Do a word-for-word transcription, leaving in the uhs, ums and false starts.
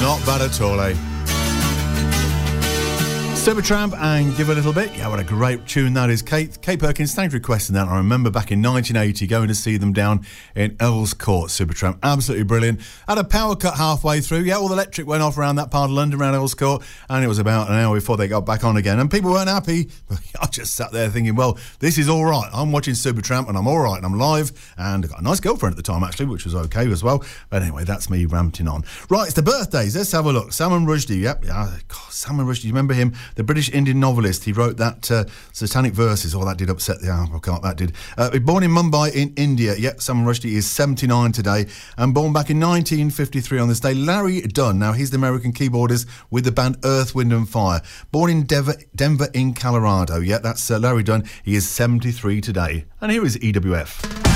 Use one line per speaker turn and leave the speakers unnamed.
Not bad at all, eh? Supertramp and Give a Little Bit. Yeah, what a great tune that is. Kate, Kate Perkins, thanks for requesting that. I remember back in nineteen eighty going to see them down in Earls Court, Supertramp. Absolutely brilliant. Had a power cut halfway through. Yeah, all the electric went off around that part of London, around Earls Court, and it was about an hour before they got back on again. And people weren't happy. I just sat there thinking, well, this is all right. I'm watching Supertramp and I'm all right and I'm live. And I got a nice girlfriend at the time, actually, which was okay as well. But anyway, that's me ranting on. Right, it's the birthdays. Let's have a look. Salman Rushdie. Yep. Yeah, God, Salman Rushdie. You remember him? The British Indian novelist. He wrote that uh, Satanic Verses. Oh, that did upset the apple cart, that did. Uh, born in Mumbai in India. Yep, Salman Rushdie is seventy-nine today. And born back in nineteen fifty-three on this day, Larry Dunn. Now, he's the American keyboardist with the band Earth, Wind and Fire. Born in Denver, Denver in Colorado. Yeah, that's uh, Larry Dunn. He is seventy-three today. And here is E W F.